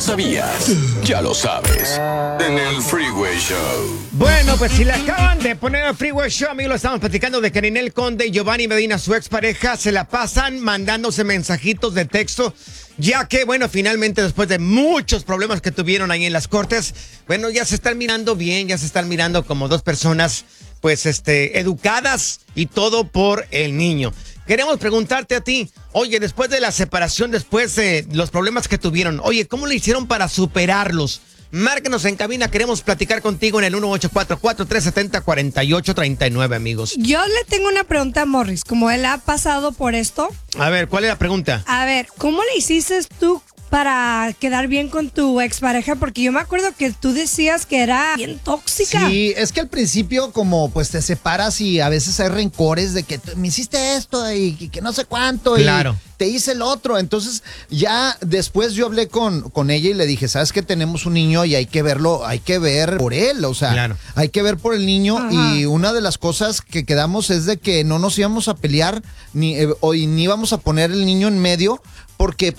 sabías? Ya lo sabes. En el Freeway Show. Bueno, pues si le acaban de poner el Freeway Show, amigos, lo estamos platicando de que Ninel Conde y Giovanni Medina, su expareja, se la pasan mandándose mensajitos de texto, ya que, bueno, finalmente después de muchos problemas que tuvieron ahí en las cortes, bueno, ya se están mirando bien, ya se están mirando como dos personas, pues, educadas y todo por el niño. Queremos preguntarte a ti, oye, después de la separación, después de los problemas que tuvieron, oye, ¿cómo le hicieron para superarlos? Márcanos en cabina, queremos platicar contigo en el 1844-370-4839, amigos. Yo le tengo una pregunta a Morris, como él ha pasado por esto. A ver, ¿cuál es la pregunta? A ver, ¿cómo le hiciste tú para quedar bien con tu expareja? Porque yo me acuerdo que tú decías que era bien tóxica. Sí, es que al principio como pues te separas y a veces hay rencores de que me hiciste esto y que no sé cuánto. Claro. Y te hice el otro. Entonces ya después yo hablé con ella y le dije, ¿sabes que tenemos un niño y hay que verlo, hay que ver por él? O sea, claro, hay que ver por el niño. Ajá. Y una de las cosas que quedamos es de que no nos íbamos a pelear ni íbamos a poner el niño en medio porque